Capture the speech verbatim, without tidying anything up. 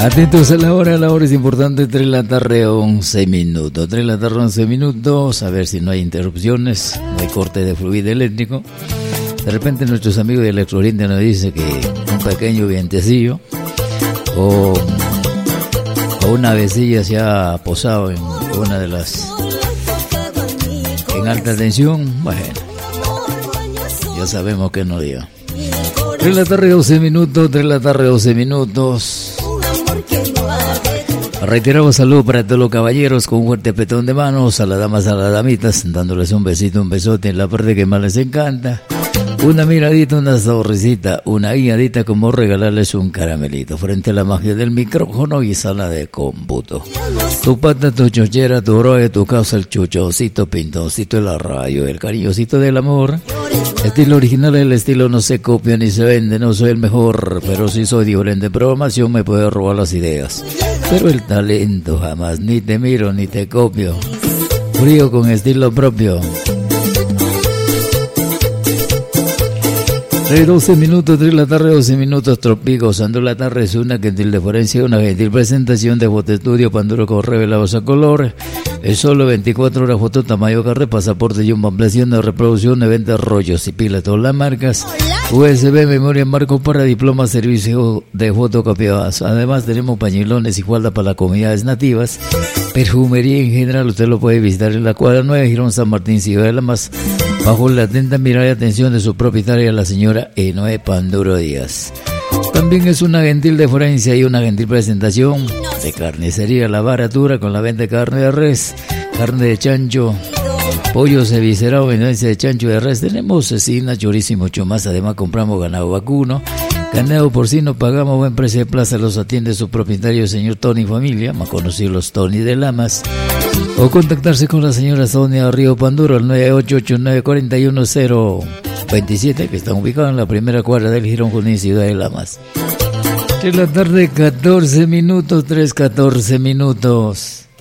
Atentos a la hora, la hora es importante, tres de la tarde, once minutos. tres de la tarde, once minutos, a ver si no hay interrupciones, no hay corte de fluido eléctrico. De repente nuestros amigos de Electrooriente nos dicen que un pequeño vientecillo o, o una avecilla se ha posado en una de las en alta tensión. Bueno, ya sabemos que no diga. tres de la tarde, doce minutos, tres de la tarde, doce minutos. Reiteramos saludos para todos los caballeros con un fuerte apretón de manos, a las damas, a las damitas, dándoles un besito, un besote en la parte que más les encanta. Una miradita, una sonrisita, una guiadita, como regalarles un caramelito frente a la magia del micrófono y sala de cómputo. Tu pata, tu chochera, tu broje, tu causa, el chuchocito, pintoncito de la radio, el cariñosito del amor. Estilo original, el estilo no se copia ni se vende, no soy el mejor, pero si soy diferente. Programación me puede robar las ideas, pero el talento jamás, ni te miro ni te copio. Frío con estilo propio. De doce minutos, tres de la tarde, doce minutos, Tropico, gozando la tarde, es una gentil deferencia, una gentil presentación de Fotoestudio Panduro con revelados a color. Es solo veinticuatro horas, foto tamaño carre, pasaporte y una ampliación de reproducción de ventas, rollos y pilas, todas las marcas. U S B, memoria, marco para diplomas, servicio de fotocopiadas. Además tenemos pañilones y falda para las comunidades nativas. Perfumería en general, usted lo puede visitar en la cuadra nueve, Girón San Martín, Ciudad de la Más, bajo la atenta mirada y atención de su propietaria, la señora Enoe Panduro Díaz. También es una gentil deferencia y una gentil presentación de carnicería La Baratura, con la venta de carne de res, carne de chancho, pollo cevicerado, venencia de chancho de res. Tenemos cecina, chorizo y mucho más. Además compramos ganado vacuno, ganado porcino, pagamos buen precio de plaza. Los atiende su propietario, el señor Tony Familia, más conocido los Tony de Lamas. O contactarse con la señora Sonia Río Panduro al nueve ocho ocho nueve cuatro uno cero dos siete, que están ubicados en la primera cuadra del Girón Junín, Ciudad de Lamas. tres de la tarde, catorce minutos, tres, catorce minutos.